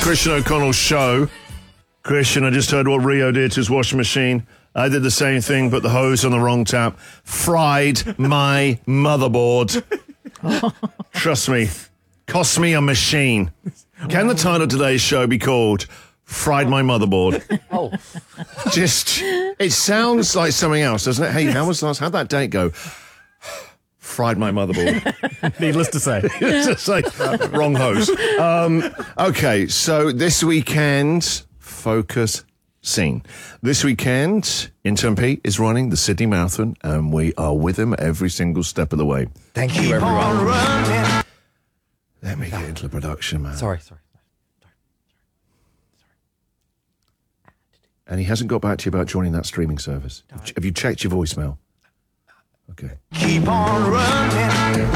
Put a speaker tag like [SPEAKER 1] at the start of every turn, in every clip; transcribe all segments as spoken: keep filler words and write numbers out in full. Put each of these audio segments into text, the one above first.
[SPEAKER 1] Christian O'Connell's show. Christian, I just heard what Rio did to his washing machine. I did the same thing, but the hose on the wrong tap. Fried my motherboard. Trust me. Cost me a machine. Can the title of today's show be called Fried My Motherboard?
[SPEAKER 2] Oh.
[SPEAKER 1] Just, it sounds like something else, doesn't it? Hey, how was last, how'd that date go? Fried my motherboard.
[SPEAKER 3] Needless to say.
[SPEAKER 1] It's like, wrong hose. Um, okay, so this weekend, focus scene. This weekend, Intern Pete is running the Sydney Marathon, and we are with him every single step of the way.
[SPEAKER 2] Thank you, everyone.
[SPEAKER 1] Let me get into the production, man.
[SPEAKER 2] Sorry, sorry.
[SPEAKER 1] And he hasn't got back to you about joining that streaming service. No. Have you checked your voicemail? Okay.
[SPEAKER 4] Keep on running.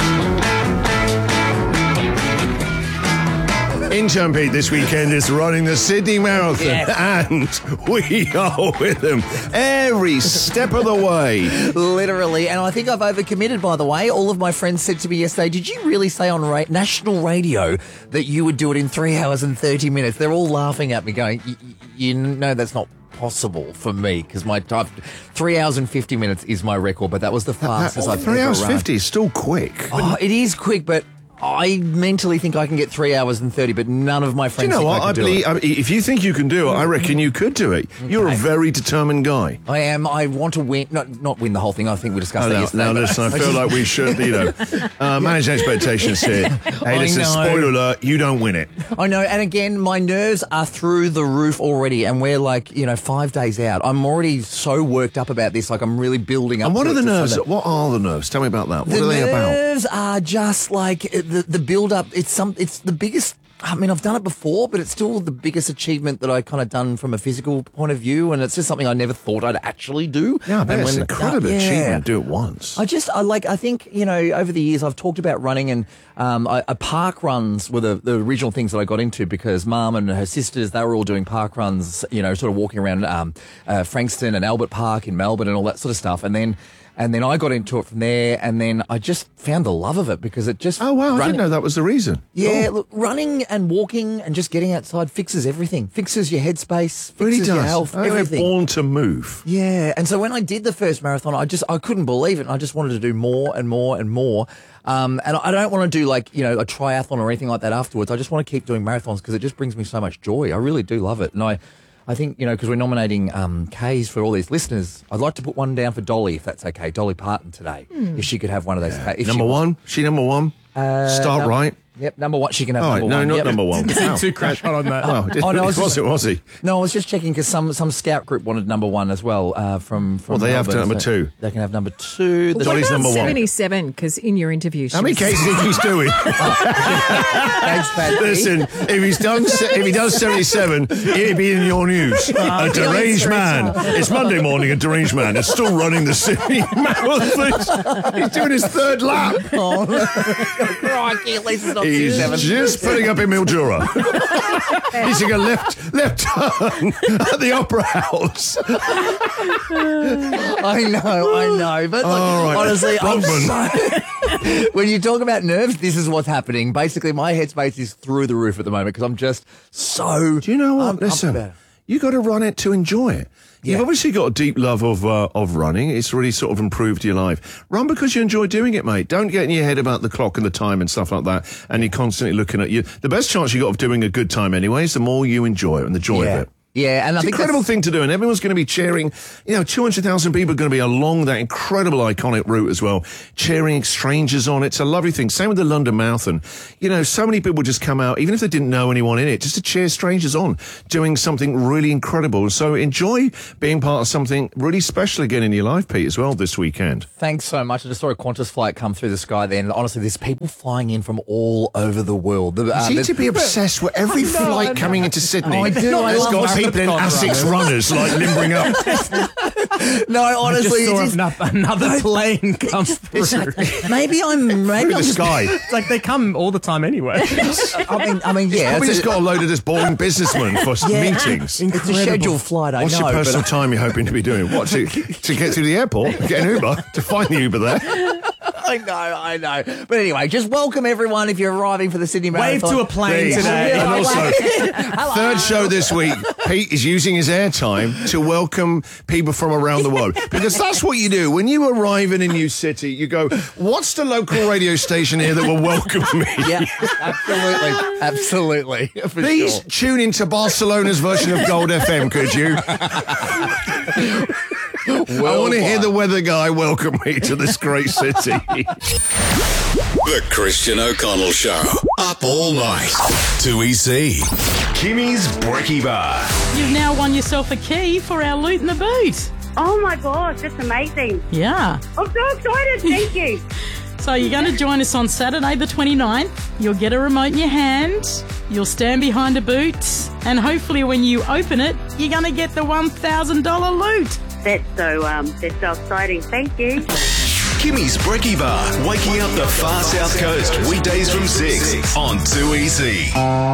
[SPEAKER 1] Intern Pete this weekend is running the Sydney Marathon, yes. And we are with him every step of the way.
[SPEAKER 2] Literally, and I think I've overcommitted, by the way. All of my friends said to me yesterday, did you really say on ra- national radio that you would do it in three hours and thirty minutes? They're all laughing at me going, you know that's not possible for me because my time, three hours and fifty minutes is my record, but that was the fastest
[SPEAKER 1] that, that,
[SPEAKER 2] I've
[SPEAKER 1] three
[SPEAKER 2] ever
[SPEAKER 1] hours
[SPEAKER 2] run.
[SPEAKER 1] fifty is still quick.
[SPEAKER 2] Oh, it is quick, but I mentally think I can get three hours and thirty, but none of my friends
[SPEAKER 1] do you know
[SPEAKER 2] think
[SPEAKER 1] what?
[SPEAKER 2] I can
[SPEAKER 1] I believe,
[SPEAKER 2] do it.
[SPEAKER 1] I mean, if you think you can do it, I reckon you could do it. You're a very determined guy.
[SPEAKER 2] I am. I want to win, not not win the whole thing. I think we discussed
[SPEAKER 1] Oh,
[SPEAKER 2] that
[SPEAKER 1] no,
[SPEAKER 2] yesterday.
[SPEAKER 1] no, listen, I feel like we should, you know, uh, manage expectations here. Hey,
[SPEAKER 2] I
[SPEAKER 1] listen,
[SPEAKER 2] know.
[SPEAKER 1] spoiler alert, you don't win it.
[SPEAKER 2] I know, and again, my nerves are through the roof already, and we're like, you know, five days out. I'm already so worked up about this, like I'm really building up.
[SPEAKER 1] And what
[SPEAKER 2] to
[SPEAKER 1] are the
[SPEAKER 2] it to
[SPEAKER 1] nerves?
[SPEAKER 2] so that-
[SPEAKER 1] What are the nerves? Tell me about that. What
[SPEAKER 2] the
[SPEAKER 1] are they about?
[SPEAKER 2] nerves are just like the the build up. It's some. It's the biggest. I mean, I've done it before, but it's still the biggest achievement that I kind of done from a physical point of view, and it's just something I never thought I'd actually do.
[SPEAKER 1] Yeah, I bet
[SPEAKER 2] and
[SPEAKER 1] it's
[SPEAKER 2] when,
[SPEAKER 1] an incredible
[SPEAKER 2] uh, yeah.
[SPEAKER 1] achievement to do it once.
[SPEAKER 2] I just, I like, I think, you know, over the years I've talked about running, and um, I, I park runs were the, the original things that I got into because Mum and her sisters, they were all doing park runs, you know, sort of walking around um, uh, Frankston and Albert Park in Melbourne and all that sort of stuff. And then And then I got into it from there, and then I just found the love of it because it just...
[SPEAKER 1] Oh, wow, I
[SPEAKER 2] running,
[SPEAKER 1] didn't know that was the reason.
[SPEAKER 2] Yeah,
[SPEAKER 1] oh.
[SPEAKER 2] look, running and walking and just getting outside fixes everything. Fixes your headspace, fixes
[SPEAKER 1] really does.
[SPEAKER 2] your health,
[SPEAKER 1] oh,
[SPEAKER 2] everything.
[SPEAKER 1] They're born to move.
[SPEAKER 2] Yeah, and so when I did the first marathon, I just, I couldn't believe it, and I just wanted to do more and more and more. Um, and I don't want to do like, you know, a triathlon or anything like that afterwards. I just want to keep doing marathons because it just brings me so much joy. I really do love it. And I... I think, you know, because we're nominating um, K's for all these listeners, I'd like to put one down for Dolly, if that's okay. Dolly Parton today, mm. if she could have one of those.
[SPEAKER 1] Yeah.
[SPEAKER 2] If
[SPEAKER 1] number
[SPEAKER 2] she
[SPEAKER 1] one? She number one?
[SPEAKER 2] Uh,
[SPEAKER 1] Start
[SPEAKER 2] no,
[SPEAKER 1] right.
[SPEAKER 2] Yep, number one. She can have
[SPEAKER 1] oh,
[SPEAKER 2] number
[SPEAKER 1] no,
[SPEAKER 2] one.
[SPEAKER 1] not
[SPEAKER 2] yep.
[SPEAKER 1] number one.
[SPEAKER 3] Wow. Too crash on that.
[SPEAKER 1] Oh,
[SPEAKER 2] oh no, was,
[SPEAKER 1] was
[SPEAKER 2] just,
[SPEAKER 1] it, was he?
[SPEAKER 2] No, I was just checking because some, some scout group wanted number one as well uh, from, from
[SPEAKER 1] Well, they
[SPEAKER 2] Melbourne,
[SPEAKER 1] have to number
[SPEAKER 2] so
[SPEAKER 1] two.
[SPEAKER 2] They can have number two.
[SPEAKER 5] Well,
[SPEAKER 1] Dolly's number one.
[SPEAKER 5] seventy-seven, because in your interview, she
[SPEAKER 1] How many
[SPEAKER 5] was...
[SPEAKER 1] cases do you think he's doing?
[SPEAKER 2] Thanks, Paddy.
[SPEAKER 1] Listen, if he's done, if he does seventy-seven, it'd be in your news. A deranged man. It's Monday morning. A deranged man is still running the Sydney Marathon. He's doing his third lap.
[SPEAKER 2] Oh, no. Crikey, at least it's not
[SPEAKER 1] He's
[SPEAKER 2] seven.
[SPEAKER 1] just putting up in Mildura. He's taking a left left turn at the Opera House.
[SPEAKER 2] I know, I know, but look,
[SPEAKER 1] All right.
[SPEAKER 2] honestly, I'm
[SPEAKER 1] Bronfman.
[SPEAKER 2] so, when you talk about nerves, this is what's happening. Basically, my headspace is through the roof at the moment because I'm just so.
[SPEAKER 1] Do you know what?
[SPEAKER 2] um,
[SPEAKER 1] Listen, you got to run it to enjoy it.
[SPEAKER 2] Yeah.
[SPEAKER 1] You've obviously got a deep love of uh, of running. It's really sort of improved your life. Run because you enjoy doing it, mate. Don't get in your head about the clock and the time and stuff like that, and you're constantly looking at you. The best chance you got of doing a good time anyway is the more you enjoy it and the joy
[SPEAKER 2] yeah.
[SPEAKER 1] of it.
[SPEAKER 2] Yeah, and I
[SPEAKER 1] It's an
[SPEAKER 2] think
[SPEAKER 1] incredible
[SPEAKER 2] that's-
[SPEAKER 1] thing to do, and everyone's going to be cheering. You know, two hundred thousand people are going to be along that incredible, iconic route as well, cheering strangers on. It's a lovely thing. Same with the London Marathon. You know, so many people just come out, even if they didn't know anyone in it, just to cheer strangers on, doing something really incredible. So enjoy being part of something really special again in your life, Pete, as well this weekend.
[SPEAKER 2] Thanks so much. I just saw a Qantas flight come through the sky then. Honestly, there's people flying in from all over the world. The, uh,
[SPEAKER 1] You seem
[SPEAKER 2] there's-
[SPEAKER 1] to be obsessed with every
[SPEAKER 2] I know,
[SPEAKER 1] flight
[SPEAKER 2] I know.
[SPEAKER 1] coming into Sydney.
[SPEAKER 2] Oh, I do. I
[SPEAKER 1] There's
[SPEAKER 2] love
[SPEAKER 1] got
[SPEAKER 2] marathon
[SPEAKER 1] people in
[SPEAKER 2] runners.
[SPEAKER 1] Asics runners like limbering up.
[SPEAKER 2] No, honestly,
[SPEAKER 3] just saw
[SPEAKER 2] it's
[SPEAKER 3] another, another plane come through.
[SPEAKER 2] just, maybe I'm maybe
[SPEAKER 1] Through
[SPEAKER 2] I'm
[SPEAKER 1] the
[SPEAKER 2] just,
[SPEAKER 1] sky.
[SPEAKER 3] It's like they come all the time anyway.
[SPEAKER 2] I mean, I mean, yeah,
[SPEAKER 1] Probably
[SPEAKER 2] it's
[SPEAKER 1] just
[SPEAKER 2] a,
[SPEAKER 1] got a load of this boring businessmen for
[SPEAKER 2] yeah,
[SPEAKER 1] meetings.
[SPEAKER 2] It's a scheduled flight. I
[SPEAKER 1] What's
[SPEAKER 2] know,
[SPEAKER 1] your personal
[SPEAKER 2] but
[SPEAKER 1] time you're hoping to be doing? What, to, to get to the airport, get an Uber, to find the Uber there?
[SPEAKER 2] I know, I know. But anyway, just welcome everyone if you're arriving for the Sydney
[SPEAKER 3] Wave
[SPEAKER 2] Marathon.
[SPEAKER 3] to a plane
[SPEAKER 1] Please.
[SPEAKER 3] today.
[SPEAKER 1] And also,
[SPEAKER 2] Hello.
[SPEAKER 1] third show this week, Pete is using his airtime to welcome people from around the world. Because that's what you do. When you arrive in a new city, you go, what's the local radio station here that will welcome me?
[SPEAKER 2] Yeah, absolutely. Absolutely. For
[SPEAKER 1] Please
[SPEAKER 2] sure.
[SPEAKER 1] tune into Barcelona's version of Gold F M, could you? I want to hear the weather guy welcome me to this great city.
[SPEAKER 6] The Christian O'Connell Show. Up all night. two E C. Kimmy's Brekkie Bar.
[SPEAKER 7] You've now won yourself a key for our Loot in the Boot.
[SPEAKER 8] Oh my gosh, that's amazing.
[SPEAKER 7] Yeah.
[SPEAKER 8] I'm so excited. Thank you.
[SPEAKER 7] So you're going to join us on Saturday the twenty-ninth. You'll get a remote in your hand. You'll stand behind a boot. And hopefully when you open it, you're going to get the one thousand dollars loot.
[SPEAKER 8] That's so, um, that's so exciting. Thank you.
[SPEAKER 6] Kimmy's Brekkie Bar. Waking up the far south coast. Weekdays from six on two E C.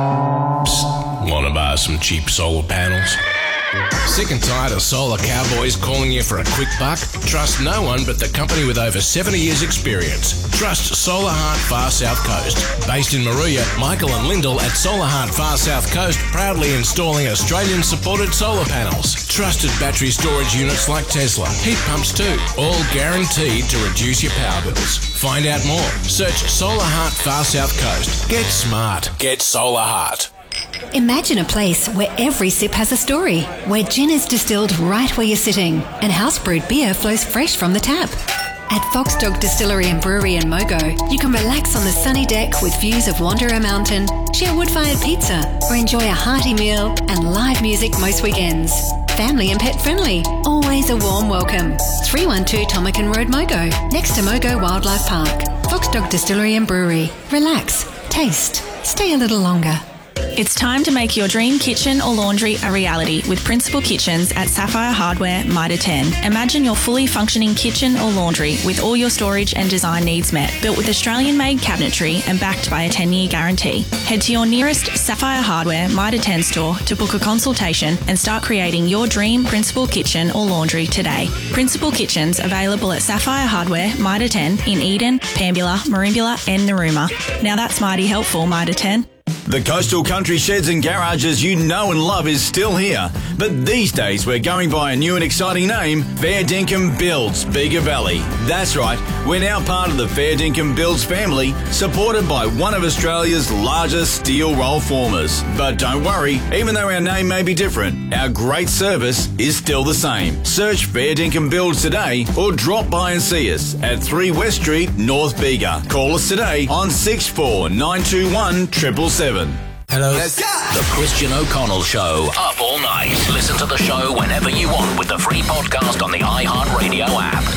[SPEAKER 9] Want to buy some cheap solar panels? Sick and tired of solar cowboys calling you for a quick buck? Trust no one but the company with over seventy years experience. Trust Solar Heart Far South Coast. Based in Maruya, Michael and Lyndall at Solar Heart Far South Coast proudly installing Australian-supported solar panels. Trusted battery storage units like Tesla. Heat pumps too. All guaranteed to reduce your power bills. Find out more. Search Solar Heart Far South Coast. Get smart. Get Solar Heart.
[SPEAKER 10] Imagine a place where every sip has a story, where gin is distilled right where you're sitting, and house-brewed beer flows fresh from the tap. At Fox Dog Distillery and Brewery in Mogo, you can relax on the sunny deck with views of Wanderer Mountain, share wood-fired pizza, or enjoy a hearty meal and live music most weekends. Family and pet friendly, always a warm welcome. three one two Tomacan Road, Mogo, next to Mogo Wildlife Park. Fox Dog Distillery and Brewery. Relax, taste, stay a little longer.
[SPEAKER 11] It's time to make your dream kitchen or laundry a reality with Principal Kitchens at Sapphire Hardware, Mitre ten. Imagine your fully functioning kitchen or laundry with all your storage and design needs met. Built with Australian-made cabinetry and backed by a ten-year guarantee. Head to your nearest Sapphire Hardware, Mitre ten store to book a consultation and start creating your dream Principal Kitchen or laundry today. Principal Kitchens available at Sapphire Hardware, Mitre ten in Eden, Pambula, Merimbula and Narooma. Now that's mighty helpful, Mitre ten.
[SPEAKER 12] The Coastal Country Sheds and Garages you know and love is still here, but these days we're going by a new and exciting name, Fair Dinkum Builds Bega Valley. That's right, we're now part of the Fair Dinkum Builds family, supported by one of Australia's largest steel roll formers. But don't worry, even though our name may be different, our great service is still the same. Search Fair Dinkum Builds today or drop by and see us at three West Street, North Bega. Call us today on six four nine two one seven seven seven.
[SPEAKER 9] Hello.
[SPEAKER 6] Let's go. The Christian O'Connell Show. Up all night. Listen to the show whenever you want with the free podcast on the iHeartRadio app.